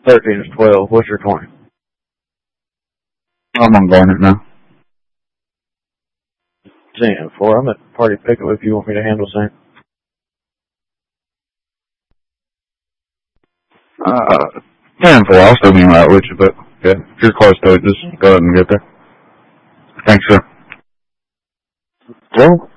13 is 12. What's your 20? I'm on Garnet now. 10-4. I'm at party pickup if you want me to handle Sam. 10-4. I'll still be right with you, but yeah, if you're close to it, just go ahead and get there. Thanks, sir. Well,